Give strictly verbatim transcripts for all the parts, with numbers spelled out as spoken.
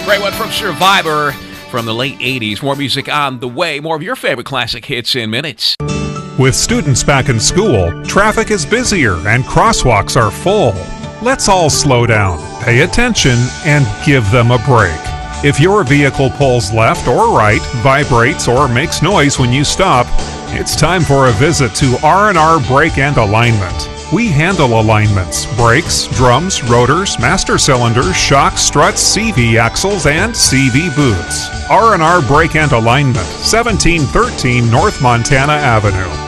Great one from Survivor from the late eighties. More music on the way. More of your favorite classic hits in minutes. With students back in school, traffic is busier and crosswalks are full. Let's all slow down, pay attention, and give them a break. If your vehicle pulls left or right, vibrates, or makes noise when you stop, it's time for a visit to R and R Brake and Alignment. We handle alignments, brakes, drums, rotors, master cylinders, shocks, struts, C V axles, and C V boots. R and R Brake and Alignment, seventeen thirteen North Montana Avenue.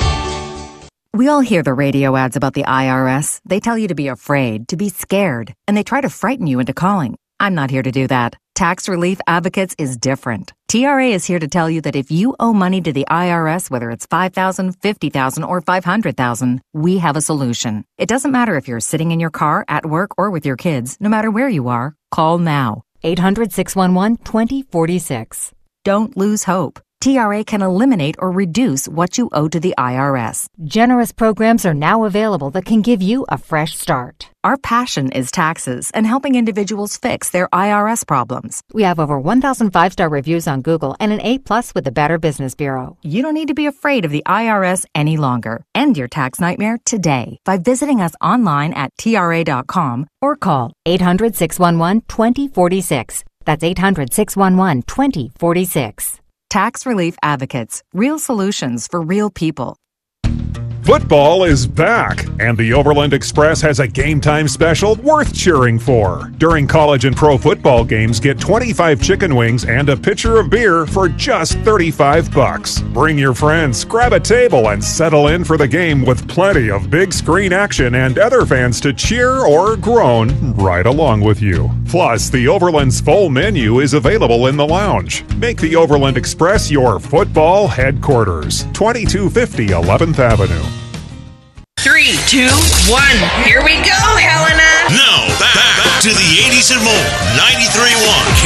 We all hear the radio ads about the I R S. They tell you to be afraid, to be scared, and they try to frighten you into calling. I'm not here to do that. Tax Relief Advocates is different. T R A is here to tell you that if you owe money to the I R S, whether it's five thousand dollars, fifty thousand dollars, or five hundred thousand dollars, we have a solution. It doesn't matter if you're sitting in your car, at work, or with your kids. No matter where you are, call now. eight hundred, six one one, two zero four six. Don't lose hope. T R A can eliminate or reduce what you owe to the I R S. Generous programs are now available that can give you a fresh start. Our passion is taxes and helping individuals fix their I R S problems. We have over one thousand five-star reviews on Google and an A plus with the Better Business Bureau. You don't need to be afraid of the I R S any longer. End your tax nightmare today by visiting us online at T R A dot com or call eight hundred, six one one, two zero four six. That's eight hundred, six one one, two zero four six. Tax Relief Advocates. Real solutions for real people. Football is back, and the Overland Express has a game time special worth cheering for. During college and pro football games, get twenty-five chicken wings and a pitcher of beer for just thirty-five bucks. Bring your friends, grab a table, and settle in for the game with plenty of big screen action and other fans to cheer or groan right along with you. Plus, the Overland's full menu is available in the lounge. Make the Overland Express your football headquarters. twenty-two fifty eleventh Avenue. Three, two, one, here we go, Helena! Now, back, back to the eighties and more. ninety-three point one